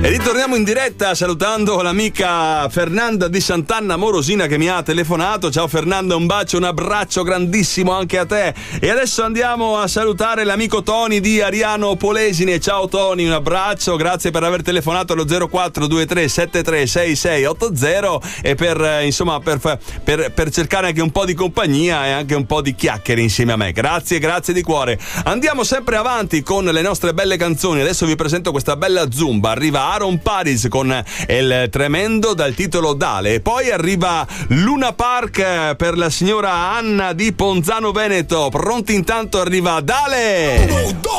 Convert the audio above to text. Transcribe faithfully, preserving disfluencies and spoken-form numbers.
E ritorniamo in diretta salutando l'amica Fernanda di Sant'Anna Morosina che mi ha telefonato. Ciao Fernanda, un bacio, un abbraccio grandissimo anche a te. E adesso andiamo a salutare l'amico Tony di Ariano Polesine. Ciao Tony, un abbraccio, grazie per aver telefonato allo zero quattro due tre sette tre sei sei otto zero e per eh, insomma per, per, per cercare anche un po' di compagnia e anche un po' di chiacchiere insieme a me. Grazie, grazie di cuore. Andiamo sempre avanti con le nostre belle canzoni. Adesso vi presento questa bella zumba. Arriva Aaron Paris con Il Tremendo dal titolo Dale, e poi arriva Luna Park per la signora Anna di Ponzano Veneto. Pronti? Intanto arriva Dale.